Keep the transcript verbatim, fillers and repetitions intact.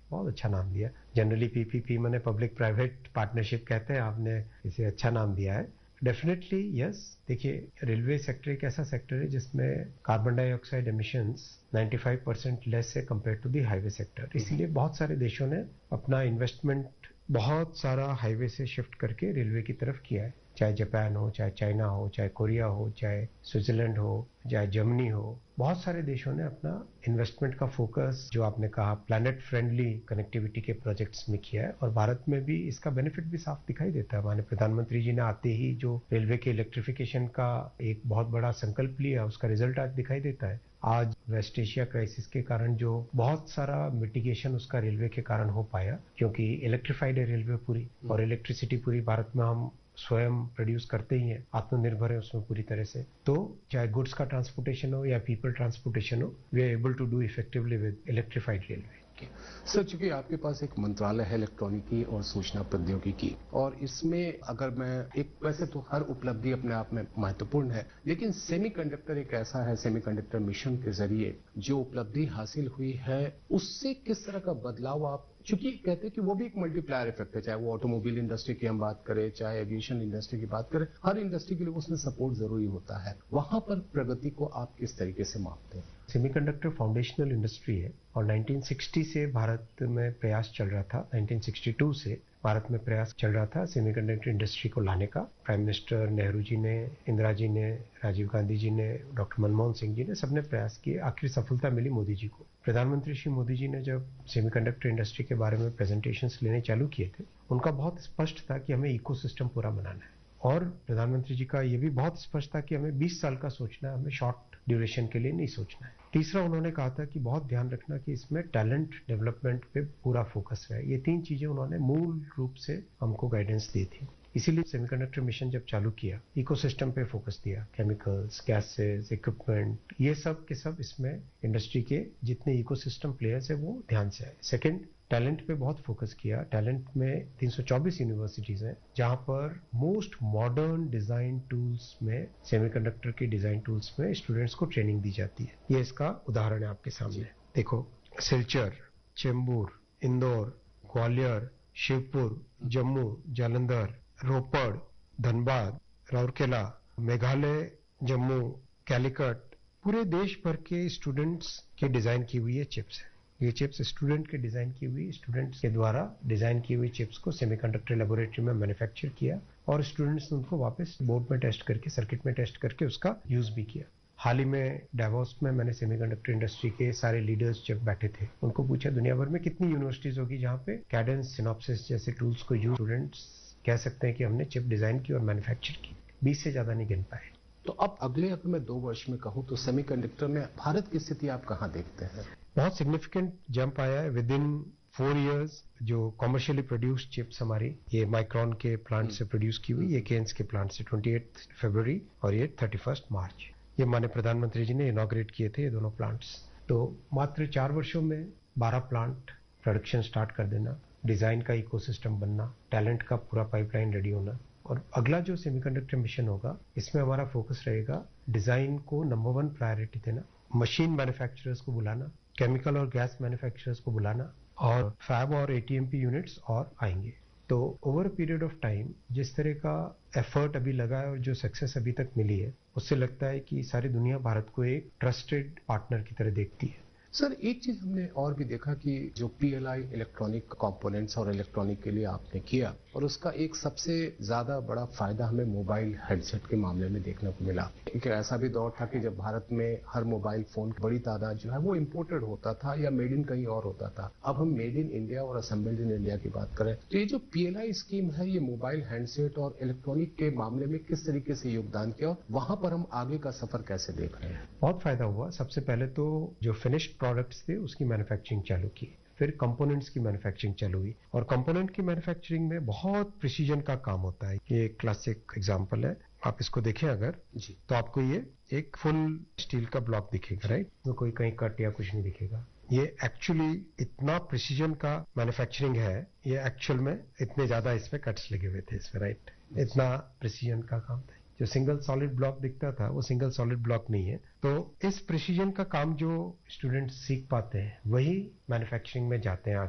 बहुत अच्छा नाम दिया। जनरली पीपीपी माने पब्लिक प्राइवेट पार्टनरशिप कहते हैं, आपने इसे अच्छा नाम दिया है। Definitely yes. देखिए, रेलवे सेक्टर एक ऐसा सेक्टर है जिसमें कार्बन डाइऑक्साइड एमिशंस पचानवे परसेंट लेस है compare to the highway sector. इसीलिए बहुत सारे देशों ने अपना इन्वेस्टमेंट बहुत सारा हाईवे से शिफ्ट करके रेलवे की तरफ किया है। चाहे जापान हो, चाहे चाइना हो, चाहे कोरिया हो, चाहे स्विट्जरलैंड हो, चाहे जर्मनी हो, बहुत सारे देशों ने अपना इन्वेस्टमेंट का फोकस, जो आपने कहा, प्लैनेट फ्रेंडली कनेक्टिविटी के प्रोजेक्ट्स में किया है। और भारत में भी इसका बेनिफिट भी साफ दिखाई देता है। माननीय प्रधानमंत्री जी ने आते ही जो रेलवे के इलेक्ट्रिफिकेशन का एक बहुत बड़ा संकल्प लिया, उसका रिजल्ट आज दिखाई देता है। आज वेस्ट एशिया क्राइसिस के कारण जो बहुत सारा मिटिगेशन उसका रेलवे के कारण हो पाया, क्योंकि इलेक्ट्रिफाइड है रेलवे पूरी, और इलेक्ट्रिसिटी पूरी भारत में हम स्वयं प्रोड्यूस करते ही हैं, आत्मनिर्भर है उसमें पूरी तरह से। तो चाहे गुड्स का ट्रांसपोर्टेशन हो या पीपल ट्रांसपोर्टेशन हो, we are able to do effectively with electrified railway. Sir, चूंकि आपके पास एक मंत्रालय है इलेक्ट्रॉनिकी और सूचना प्रौद्योगिकी, और इसमें अगर मैं एक, वैसे तो हर उपलब्धि अपने आप में महत्वपूर्ण है, लेकिन सेमीकंडक्टर एक ऐसा है, सेमीकंडक्टर मिशन के जरिए जो उपलब्धि हासिल हुई है, उससे किस तरह का बदलाव आप, चूंकि कहते हैं कि वो भी एक मल्टीप्लायर इफेक्ट है, चाहे वो ऑटोमोबाइल इंडस्ट्री की हम बात करें, चाहे एविएशन इंडस्ट्री की बात करें, हर इंडस्ट्री के लिए उसमें सपोर्ट जरूरी होता है। वहां पर प्रगति को आप किस तरीके से मापते हैं? सेमीकंडक्टर फाउंडेशनल इंडस्ट्री है और नाइनटीन सिक्सटी से भारत में प्रयास चल रहा था। नाइनटीन सिक्सटी टू से भारत में प्रयास चल रहा था सेमीकंडक्टर इंडस्ट्री को लाने का। प्राइम मिनिस्टर नेहरू जी ने, इंदिरा जी ने, राजीव गांधी जी ने, डॉक्टर मनमोहन सिंह जी ने, सबने प्रयास किए। आखिर सफलता मिली मोदी जी को। प्रधानमंत्री श्री मोदी जी ने जब सेमीकंडक्टर इंडस्ट्री के बारे में प्रेजेंटेशंस लेने चालू किए थे, उनका बहुत स्पष्ट था कि हमें इकोसिस्टम पूरा बनाना है। और प्रधानमंत्री जी का यह भी बहुत स्पष्ट था कि हमें बीस साल का सोचना है, हमें शॉर्ट ड्यूरेशन के लिए नहीं सोचना है। तीसरा, उन्होंने कहा था कि बहुत ध्यान रखना कि इसमें टैलेंट डेवलपमेंट पे पूरा फोकस है। ये तीन चीजें उन्होंने मूल रूप से हमको गाइडेंस दी थी। इसीलिए सेमीकंडक्टर मिशन जब चालू किया, इकोसिस्टम पे फोकस दिया, केमिकल्स, गैसेस, इक्विपमेंट, ये सब के सब इसमें इंडस्ट्री के जितने इकोसिस्टम प्लेयर्स है वो ध्यान से आए। सेकेंड, टैलेंट पे बहुत फोकस किया। टैलेंट में तीन सौ चौबीस यूनिवर्सिटीज हैं जहां पर मोस्ट मॉडर्न डिजाइन टूल्स में, सेमीकंडक्टर के डिजाइन टूल्स में स्टूडेंट्स को ट्रेनिंग दी जाती है। ये इसका उदाहरण है आपके सामने। देखो, सिलचर, चेंबूर, इंदौर, ग्वालियर, शिवपुर, जम्मू, जालंधर, रोपड़, धनबाद, राउरकेला, मेघालय, जम्मू, कैलिकट, पूरे देश भर के स्टूडेंट्स के डिजाइन की हुई ये चिप्स है। ये चिप्स स्टूडेंट के डिजाइन की हुई, स्टूडेंट्स के द्वारा डिजाइन की हुई चिप्स को सेमीकंडक्टर लेबोरेटरी में मैन्युफैक्चर किया और स्टूडेंट्स ने उनको वापस बोर्ड में टेस्ट करके, सर्किट में टेस्ट करके उसका यूज भी किया। हाल ही में डावोस में मैंने सेमीकंडक्टर इंडस्ट्री के सारे लीडर्स जब बैठे थे, उनको पूछा दुनिया भर में कितनी यूनिवर्सिटीज होगी जहां पे कैडेंस, सिनॉप्सिस जैसे टूल्स को यूज स्टूडेंट्स कह सकते हैं कि हमने चिप डिजाइन की और मैन्युफैक्चर की। बीस से ज्यादा नहीं गिन पाए। तो अब अगले अगर मैं दो वर्ष में कहूं तो सेमीकंडक्टर में भारत की स्थिति आप कहां देखते हैं? बहुत सिग्निफिकेंट जंप आया है। विद इन फोर इयर्स जो कॉमर्शियली प्रोड्यूस्ड चिप्स हमारी, ये माइक्रॉन के प्लांट से प्रोड्यूस की हुई, ये केन्स के प्लांट से अट्ठाईस फरवरी और ये इकतीस मार्च, ये माननीय प्रधानमंत्री जी ने इनॉग्रेट किए थे ये दोनों प्लांट्स। तो मात्र चार वर्षों में बारह प्लांट प्रोडक्शन स्टार्ट कर देना, डिजाइन का इकोसिस्टम बनना, टैलेंट का पूरा पाइपलाइन रेडी होना। और अगला जो सेमीकंडक्टर मिशन होगा, इसमें हमारा फोकस रहेगा डिजाइन को नंबर वन प्रायोरिटी देना, मशीन मैन्युफैक्चरर्स को बुलाना, केमिकल और गैस मैन्युफैक्चरर्स को बुलाना, और फैब और एटीएमपी यूनिट्स और आएंगे। तो over a period of time जिस तरह का एफर्ट अभी लगा है और जो सक्सेस अभी तक मिली है, उससे लगता है कि सारी दुनिया भारत को एक ट्रस्टेड पार्टनर की तरह देखती है। सर, एक चीज हमने और भी देखा कि जो पीएलआई इलेक्ट्रॉनिक कंपोनेंट्स और इलेक्ट्रॉनिक के लिए आपने किया, और उसका एक सबसे ज्यादा बड़ा फायदा हमें मोबाइल हेडसेट के मामले में देखने को मिला। एक ऐसा भी दौर था कि जब भारत में हर मोबाइल फोन की बड़ी तादाद जो है वो इम्पोर्टेड होता था या मेड इन कहीं और होता था। अब हम मेड इन इंडिया और असेंबल्ड इन इंडिया की बात करें तो ये जो पीएलआई स्कीम है, ये मोबाइल हैंडसेट और इलेक्ट्रॉनिक के मामले में किस तरीके से योगदान किया और वहां पर हम आगे का सफर कैसे देख रहे हैं? बहुत फायदा हुआ। सबसे पहले तो जो फिनिश्ड प्रोडक्ट्स थे उसकी मैन्युफैक्चरिंग चालू की, फिर कंपोनेंट्स की मैन्युफैक्चरिंग चालू हुई। और कंपोनेंट की मैन्युफैक्चरिंग में बहुत प्रिसीजन का काम होता है। ये एक क्लासिक एग्जांपल है, आप इसको देखें अगर जी, तो आपको ये एक फुल स्टील का ब्लॉक दिखेगा, राइट? तो कोई कहीं कट या कुछ नहीं दिखेगा। ये एक्चुअली इतना प्रिसीजन का मैन्युफैक्चरिंग है, ये एक्चुअल में इतने ज्यादा इसमें कट्स लगे हुए थे इसमें, राइट? इतना प्रिसीजन का काम था। जो सिंगल सॉलिड ब्लॉक दिखता था वो सिंगल सॉलिड ब्लॉक नहीं है। तो इस प्रिसीजन का काम जो स्टूडेंट्स सीख पाते हैं वही मैन्युफैक्चरिंग में जाते हैं